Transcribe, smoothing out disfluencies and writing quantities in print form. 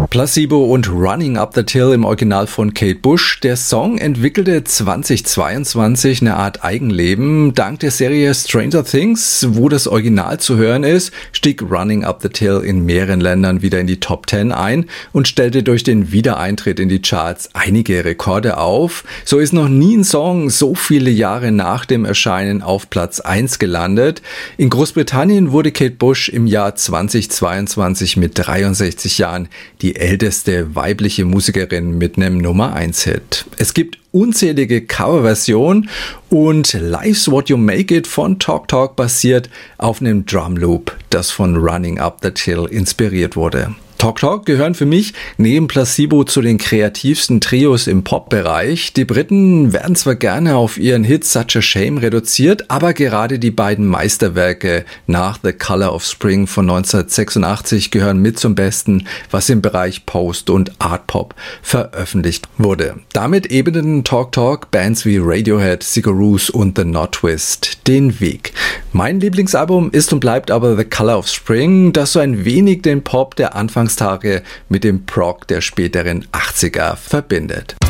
Placebo und Running Up That Hill im Original von Kate Bush. Der Song entwickelte 2022 eine Art Eigenleben. Dank der Serie Stranger Things, wo das Original zu hören ist, stieg Running Up That Hill in mehreren Ländern wieder in die Top 10 ein und stellte durch den Wiedereintritt in die Charts einige Rekorde auf. So ist noch nie ein Song so viele Jahre nach dem Erscheinen auf Platz 1 gelandet. In Großbritannien wurde Kate Bush im Jahr 2022 mit 63 Jahren die älteste weibliche Musikerin mit einem Nummer-1-Hit. Es gibt unzählige Coverversionen und Life's What You Make It von Talk Talk basiert auf einem Drumloop, das von Running Up That Hill inspiriert wurde. Talk Talk gehören für mich neben Placebo zu den kreativsten Trios im Pop-Bereich. Die Briten werden zwar gerne auf ihren Hit Such a Shame reduziert, aber gerade die beiden Meisterwerke nach The Color of Spring von 1986 gehören mit zum Besten, was im Bereich Post- und Art-Pop veröffentlicht wurde. Damit ebneten Talk Talk Bands wie Radiohead, Sigur Rós und The Knot Twist den Weg. Mein Lieblingsalbum ist und bleibt aber The Color of Spring, das so ein wenig den Pop der Anfangstage mit dem Prog der späteren 80er verbindet.